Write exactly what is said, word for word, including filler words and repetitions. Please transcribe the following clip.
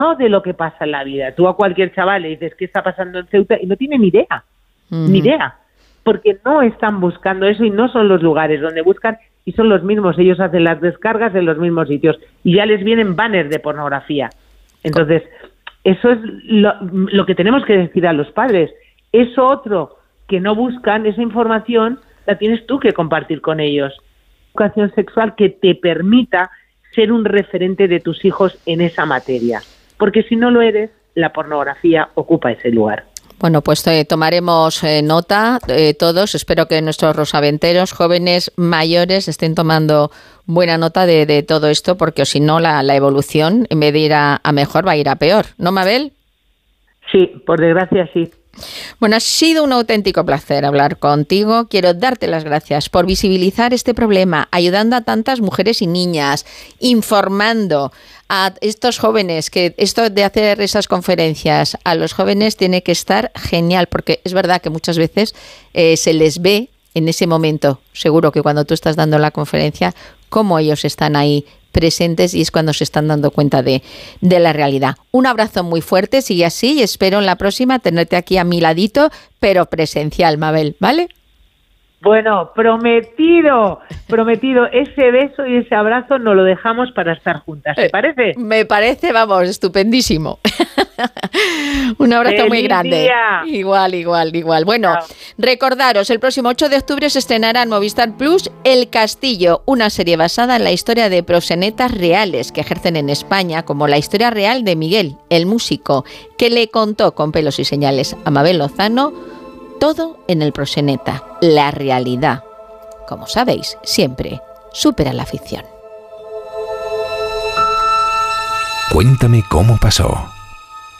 no de lo que pasa en la vida. Tú a cualquier chaval le dices qué está pasando en Ceuta y no tiene ni idea, uh-huh. ni idea, porque no están buscando eso y no son los lugares donde buscan y son los mismos. Ellos hacen las descargas en los mismos sitios y ya les vienen banners de pornografía. Entonces, eso es lo, lo que tenemos que decir a los padres. Eso otro que no buscan, esa información, la tienes tú que compartir con ellos. Educación sexual que te permita ser un referente de tus hijos en esa materia. Porque si no lo eres, la pornografía ocupa ese lugar. Bueno, pues eh, tomaremos eh, nota eh, todos. Espero que nuestros rosaventeros, jóvenes, mayores, estén tomando buena nota de, de todo esto, porque si no, la, la evolución, en vez de ir a, a mejor, va a ir a peor. ¿No, Mabel? Sí, por desgracia sí. Bueno, ha sido un auténtico placer hablar contigo. Quiero darte las gracias por visibilizar este problema, ayudando a tantas mujeres y niñas, informando a estos jóvenes, que esto de hacer esas conferencias a los jóvenes tiene que estar genial, porque es verdad que muchas veces eh, se les ve en ese momento, seguro que cuando tú estás dando la conferencia, cómo ellos están ahí presentes y es cuando se están dando cuenta de, de la realidad. Un abrazo muy fuerte, sigue así y espero en la próxima tenerte aquí a mi ladito, pero presencial, Mabel, ¿vale? Bueno, prometido, prometido. Ese beso y ese abrazo nos lo dejamos para estar juntas, ¿te parece? Eh, me parece, vamos, estupendísimo. Un abrazo ¡Feliz muy grande. día! Igual, igual, igual. Bueno, Chao. Recordaros, el próximo ocho de octubre se estrenará en Movistar Plus El Castillo, una serie basada en la historia de proxenetas reales que ejercen en España, como la historia real de Miguel, el músico, que le contó con pelos y señales a Mabel Lozano todo en el proxeneta, la realidad. Como sabéis, siempre supera la ficción. Cuéntame cómo pasó.